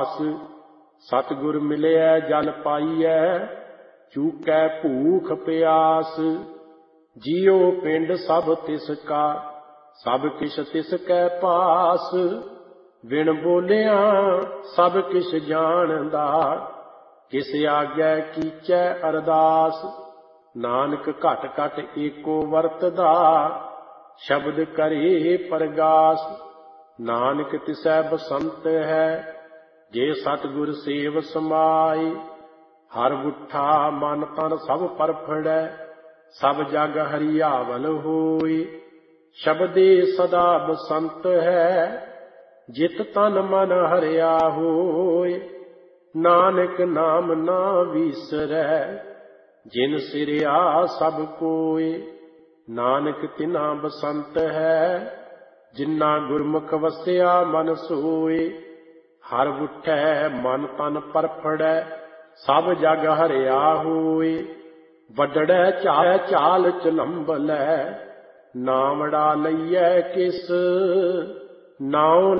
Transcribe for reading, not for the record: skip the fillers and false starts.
ਪਾਸ। ਸਤਿਗੁਰ ਮਿਲਿਐ ਜਲ ਪਾਈਐ, ਚੂਕੈ ਭੂਖ ਪਿਆਸ। ਜੀਉ ਪਿੰਡ ਸਭ ਤਿਸ ਕਾ, ਸਭ ਕਿਛ ਤਿਸ ਕੈ ਪਾਸ। ਬਿਨ ਬੋਲਿਆਂ ਸਭ ਕਿਛ ਜਾਣਦਾ, ਕਿਸ ਆਗੈ ਕੀਚੈ ਅਰਦਾਸ। ਨਾਨਕ ਘਟ ਘਟ ਏਕੋ ਵਰਤਦਾ, ਸ਼ਬਦ ਕਰੇ ਪਰਗਾਸ। ਨਾਨਕ ਤਿਸੈ ਬਸੰਤ ਹੈ, ਜੇ ਸਤਿਗੁਰ ਸੇਵ ਸਮਾਏ। ਹਰ ਬੁੱਠਾ ਮਨ ਤਨ ਸਭ ਪਰਫੜੈ, ਸਭ ਜਗ ਹਰਿਆਵਲ ਹੋਏ। ਸ਼ਬਦੇ ਸਦਾ ਬਸੰਤ ਹੈ, ਜਿਤ ਤਨ ਮਨ ਹਰਿਆ ਹੋਏ। ਨਾਨਕ ਨਾਮ ਨਾ ਵੀਸਰੈ, ਜਿਨ ਸਿਰਿਆ ਸਭ ਕੋਏ। ਨਾਨਕ ਤਿਨਾ ਬਸੰਤ ਹੈ, ਜਿਨਾ ਗੁਰਮੁਖ ਵਸਿਆ ਮਨ ਸੋਏ। ਹਰ ਬੁੱਠੈ ਮਨ ਤਨ ਪਰਫੜੈ, ਸਭ ਜਗ ਹਰਿਆ ਹੋਏ। ਵੱਡੜੈ ਚਾਲ ਚਲੰਬਲੈ, ਨਾਮੜਾ ਲਈਐ ਕਿਸ। ਨਾਉ